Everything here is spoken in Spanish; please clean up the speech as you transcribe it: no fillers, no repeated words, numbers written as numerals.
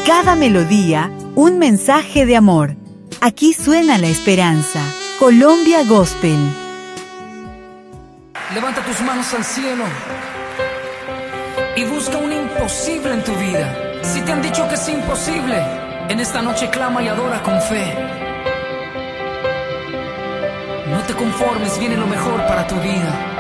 cada melodía, un mensaje de amor. Aquí suena la esperanza. Colombia Gospel. Levanta tus manos al cielo y busca un imposible en tu vida. Si te han dicho que es imposible, en esta noche clama y adora con fe. No te conformes, viene lo mejor para tu vida.